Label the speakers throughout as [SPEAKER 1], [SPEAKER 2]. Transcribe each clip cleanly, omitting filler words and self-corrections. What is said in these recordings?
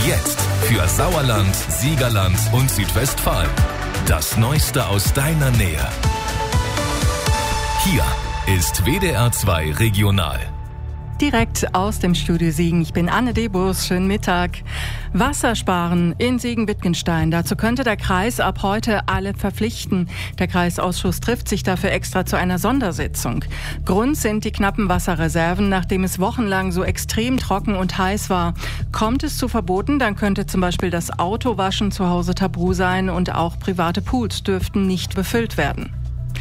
[SPEAKER 1] Jetzt für Sauerland, Siegerland und Südwestfalen. Das Neueste aus deiner Nähe. Hier ist WDR 2 Regional.
[SPEAKER 2] Direkt aus dem Studio Siegen. Ich bin Anne Debus. Schönen Mittag. Wasser sparen in Siegen-Wittgenstein. Dazu könnte der Kreis ab heute alle verpflichten. Der Kreisausschuss trifft sich dafür extra zu einer Sondersitzung. Grund sind die knappen Wasserreserven, nachdem es wochenlang so extrem trocken und heiß war. Kommt es zu Verboten, dann könnte zum Beispiel das Autowaschen zu Hause tabu sein und auch private Pools dürften nicht befüllt werden.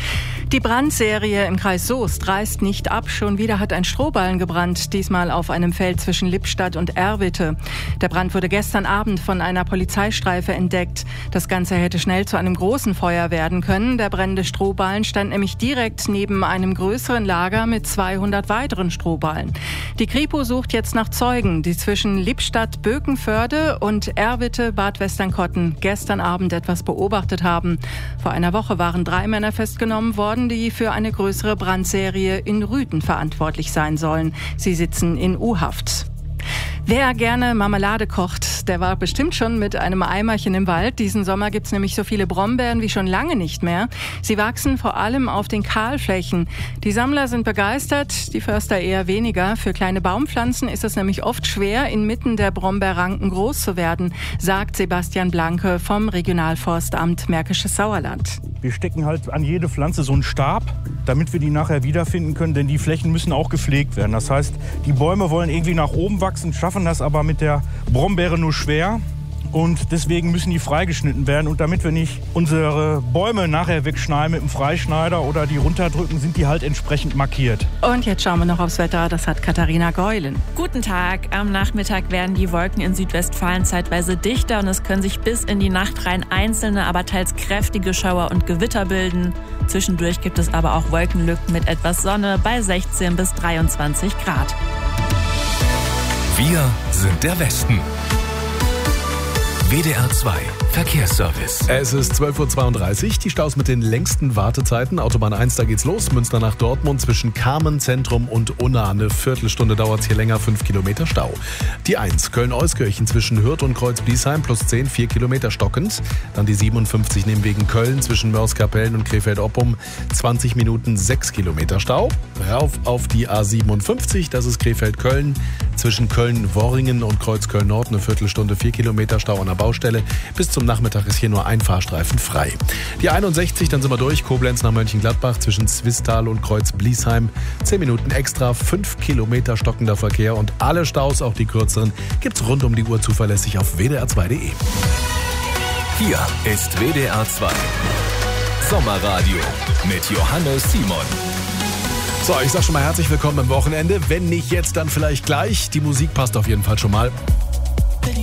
[SPEAKER 2] Die Brandserie im Kreis Soest reißt nicht ab. Schon wieder hat ein Strohballen gebrannt, diesmal auf einem Feld zwischen Lippstadt und Erwitte. Der Brand wurde gestern Abend von einer Polizeistreife entdeckt. Das Ganze hätte schnell zu einem großen Feuer werden können. Der brennende Strohballen stand nämlich direkt neben einem größeren Lager mit 200 weiteren Strohballen. Die Kripo sucht jetzt nach Zeugen, die zwischen Lippstadt, Bökenförde und Erwitte, Bad Westernkotten gestern Abend etwas beobachtet haben. Vor einer Woche waren 3 Männer festgenommen worden, die für eine größere Brandserie in Rüthen verantwortlich sein sollen. Sie sitzen in U-Haft. Wer gerne Marmelade kocht, der war bestimmt schon mit einem Eimerchen im Wald. Diesen Sommer gibt's nämlich so viele Brombeeren wie schon lange nicht mehr. Sie wachsen vor allem auf den Kahlflächen. Die Sammler sind begeistert, die Förster eher weniger. Für kleine Baumpflanzen ist es nämlich oft schwer, inmitten der Brombeerranken groß zu werden, sagt Sebastian Blanke vom Regionalforstamt Märkisches Sauerland.
[SPEAKER 3] Wir stecken halt an jede Pflanze so einen Stab, damit wir die nachher wiederfinden können, denn die Flächen müssen auch gepflegt werden. Das heißt, die Bäume wollen irgendwie nach oben wachsen, schaffen das aber mit der Brombeere nur schwer. Und deswegen müssen die freigeschnitten werden. Und damit wir nicht unsere Bäume nachher wegschneiden mit dem Freischneider oder die runterdrücken, sind die halt entsprechend markiert.
[SPEAKER 2] Und jetzt schauen wir noch aufs Wetter. Das hat Katharina Geulen.
[SPEAKER 4] Guten Tag. Am Nachmittag werden die Wolken in Südwestfalen zeitweise dichter und es können sich bis in die Nacht rein einzelne, aber teils kräftige Schauer und Gewitter bilden. Zwischendurch gibt es aber auch Wolkenlücken mit etwas Sonne bei 16 bis 23 Grad.
[SPEAKER 1] Wir sind der Westen. WDR 2 Verkehrsservice.
[SPEAKER 5] Es ist 12.32 Uhr, die Staus mit den längsten Wartezeiten. Autobahn 1, da geht's los. Münster nach Dortmund zwischen Carmen Zentrum und Unna. Eine Viertelstunde dauert es hier länger, 5 Kilometer Stau. Die 1, Köln-Euskirchen zwischen Hürth und Kreuz-Bliesheim plus 10, 4 Kilometer stockend. Dann die 57 Nehmwegen Köln zwischen Mörs-Kapellen und Krefeld-Oppum. 20 Minuten, 6 Kilometer Stau. Rauf auf die A57, das ist Krefeld-Köln. Zwischen Köln-Worringen und Kreuz-Köln-Nord eine Viertelstunde, 4 Kilometer Stau an der Baustelle. Bis zum Nachmittag ist hier nur ein Fahrstreifen frei. Die 61, dann sind wir durch. Koblenz nach Mönchengladbach zwischen Zwistal und Kreuz-Bliesheim. 10 Minuten extra, 5 Kilometer stockender Verkehr. Und alle Staus, auch die kürzeren, gibt's rund um die Uhr zuverlässig auf wdr2.de.
[SPEAKER 1] Hier ist WDR 2 Sommerradio mit Johannes Simon.
[SPEAKER 5] So, ich sag schon mal herzlich willkommen am Wochenende. Wenn nicht jetzt, dann vielleicht gleich. Die Musik passt auf jeden Fall schon mal.